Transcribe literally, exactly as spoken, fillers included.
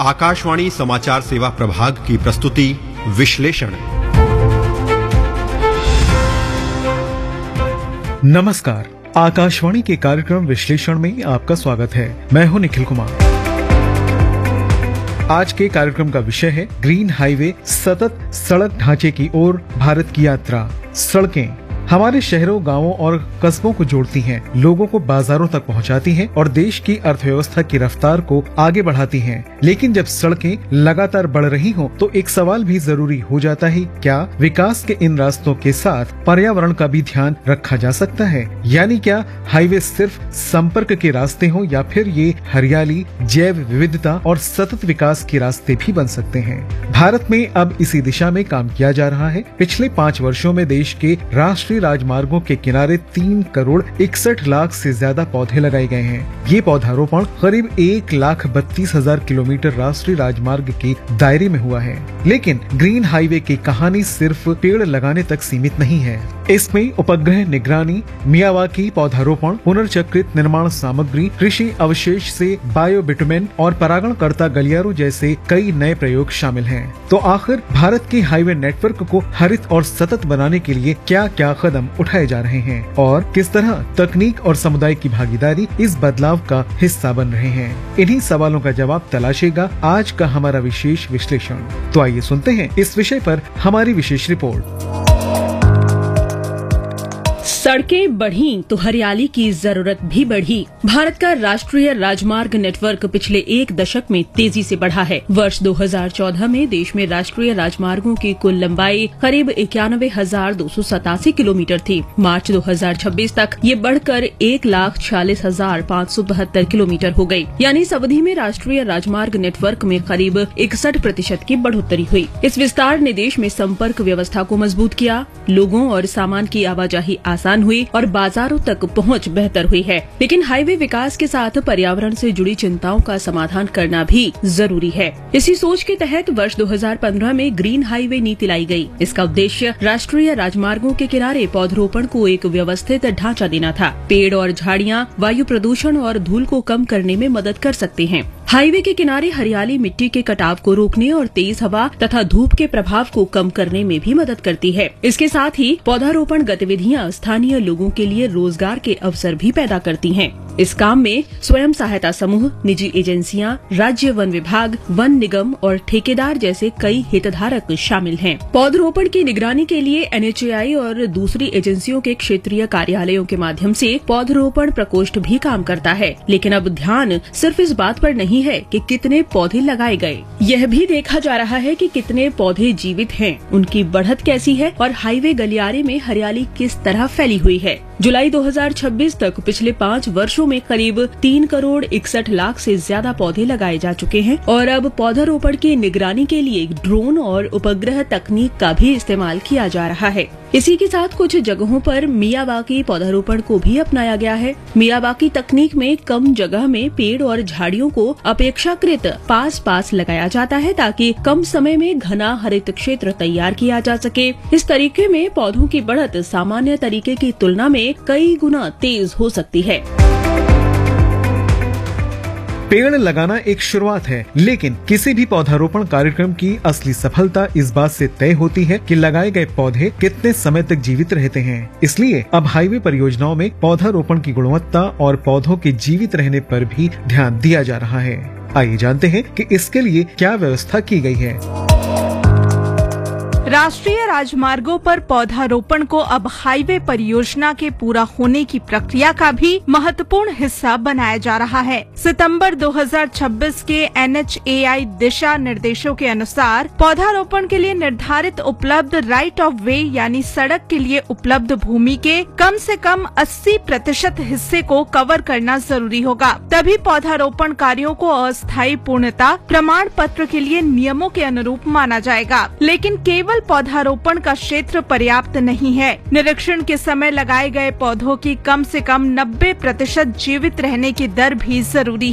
आकाशवाणी समाचार सेवा प्रभाग की प्रस्तुति विश्लेषण। नमस्कार, आकाशवाणी के कार्यक्रम विश्लेषण में आपका स्वागत है। मैं हूं निखिल कुमार। आज के कार्यक्रम का विषय है ग्रीन हाईवे, सतत सड़क ढांचे की ओर भारत की यात्रा। सड़कें हमारे शहरों, गांवों और कस्बों को जोड़ती हैं, लोगों को बाजारों तक पहुंचाती हैं और देश की अर्थव्यवस्था की रफ्तार को आगे बढ़ाती हैं। लेकिन जब सड़कें लगातार बढ़ रही हों, तो एक सवाल भी जरूरी हो जाता है, क्या विकास के इन रास्तों के साथ पर्यावरण का भी ध्यान रखा जा सकता है? यानी क्या हाईवे सिर्फ संपर्क के रास्ते हों या फिर ये हरियाली, जैव विविधता और सतत विकास के रास्ते भी बन सकते हैं? भारत में अब इसी दिशा में काम किया जा रहा है। पिछले पाँच वर्षों में देश के राष्ट्रीय राजमार्गों के किनारे तीन करोड़ इकसठ लाख से ज्यादा पौधे लगाए गए हैं। ये पौधारोपण करीब एक लाख बत्तीस हजार किलोमीटर राष्ट्रीय राजमार्ग के दायरे में हुआ है। लेकिन ग्रीन हाईवे की कहानी सिर्फ पेड़ लगाने तक सीमित नहीं है। इसमें उपग्रह निगरानी, मियावाकी पौधारोपण, पुनर्चक्रित निर्माण सामग्री, कृषि अवशेष से बायो बिटुमेन और परागणकर्ता गलियारों जैसे कई नए प्रयोग शामिल हैं। तो आखिर भारत के हाईवे नेटवर्क को हरित और सतत बनाने के लिए क्या क्या कदम उठाए जा रहे हैं और किस तरह तकनीक और समुदाय की भागीदारी इस बदलाव का हिस्सा बन रहे हैं? इन्हीं सवालों का जवाब तलाशेगा आज का हमारा विशेष विश्लेषण। तो आइए सुनते हैं इस विषय पर हमारी विशेष रिपोर्ट। सड़कें बढ़ी तो हरियाली की जरूरत भी बढ़ी। भारत का राष्ट्रीय राजमार्ग नेटवर्क पिछले एक दशक में तेजी से बढ़ा है। वर्ष दो हज़ार चौदह में देश में राष्ट्रीय राजमार्गों की कुल लंबाई करीब इक्यानवे हजार दो सौ सतासी किलोमीटर थी। मार्च दो हज़ार छब्बीस तक ये बढ़कर एक लाख छियालीस हजार पाँच सौ बहत्तर किलोमीटर हो गई। यानी इस अवधि में राष्ट्रीय राजमार्ग नेटवर्क में करीब इकसठ प्रतिशत की बढ़ोतरी हुई। इस विस्तार ने देश में संपर्क व्यवस्था को मजबूत किया, लोगों और सामान की आवाजाही आसान हुई और बाजारों तक पहुंच बेहतर हुई है। लेकिन हाईवे विकास के साथ पर्यावरण से जुड़ी चिंताओं का समाधान करना भी जरूरी है। इसी सोच के तहत वर्ष दो हज़ार पंद्रह में ग्रीन हाईवे नीति लाई गई। इसका उद्देश्य राष्ट्रीय राजमार्गों के किनारे पौधरोपण को एक व्यवस्थित ढांचा देना था। पेड़ और झाड़ियां वायु प्रदूषण और धूल को कम करने में मदद कर सकते हैं। हाईवे के किनारे हरियाली मिट्टी के कटाव को रोकने और तेज हवा तथा धूप के प्रभाव को कम करने में भी मदद करती है। इसके साथ ही पौधारोपण गतिविधियां स्थानीय लोगों के लिए रोजगार के अवसर भी पैदा करती हैं। इस काम में स्वयं सहायता समूह, निजी एजेंसियां, राज्य वन विभाग, वन निगम और ठेकेदार जैसे कई हितधारक शामिल हैं। पौधरोपण की निगरानी के लिए एन एच ए आई और दूसरी एजेंसियों के क्षेत्रीय कार्यालयों के माध्यम से पौधरोपण प्रकोष्ठ भी काम करता है। लेकिन अब ध्यान सिर्फ इस बात पर नहीं है कि कितने पौधे लगाए गए, यह भी देखा जा रहा है कि कितने पौधे जीवित हैं, उनकी बढ़त कैसी है और हाईवे गलियारे में हरियाली किस तरह फैली हुई है। जुलाई दो हज़ार छब्बीस तक पिछले पाँच वर्षों में करीब तीन करोड़ इकसठ लाख से ज्यादा पौधे लगाए जा चुके हैं और अब पौधारोपण की निगरानी के लिए ड्रोन और उपग्रह तकनीक का भी इस्तेमाल किया जा रहा है। इसी के साथ कुछ जगहों पर मियावाकी पौधारोपण को भी अपनाया गया है। मियावाकी तकनीक में कम जगह में पेड़ और झाड़ियों को अपेक्षाकृत पास पास लगाया जाता है ताकि कम समय में घना हरित क्षेत्र तैयार किया जा सके। इस तरीके में पौधों की बढ़त सामान्य तरीके की तुलना में कई गुना तेज हो सकती है। पेड़ लगाना एक शुरुआत है, लेकिन किसी भी पौधारोपण कार्यक्रम की असली सफलता इस बात से तय होती है कि लगाए गए पौधे कितने समय तक जीवित रहते हैं। इसलिए अब हाईवे परियोजनाओं में पौधारोपण की गुणवत्ता और पौधों के जीवित रहने पर भी ध्यान दिया जा रहा है। आइए जानते हैं कि इसके लिए क्या व्यवस्था की गई है। राष्ट्रीय राजमार्गों पर पौधारोपण को अब हाईवे परियोजना के पूरा होने की प्रक्रिया का भी महत्वपूर्ण हिस्सा बनाया जा रहा है। सितंबर दो हज़ार छब्बीस के एन एच ए आई दिशा निर्देशों के अनुसार पौधारोपण के लिए निर्धारित उपलब्ध राइट ऑफ वे यानी सड़क के लिए उपलब्ध भूमि के कम से कम अस्सी प्रतिशत हिस्से को कवर करना जरूरी होगा। तभी पौधारोपण कार्यों को अस्थायी पूर्णता प्रमाण पत्र के लिए नियमों के अनुरूप माना जाएगा। लेकिन केवल पौधारोपण का क्षेत्र पर्याप्त नहीं है। निरीक्षण के समय लगाए गए पौधों की कम से कम नब्बे प्रतिशत जीवित रहने की दर भी जरूरी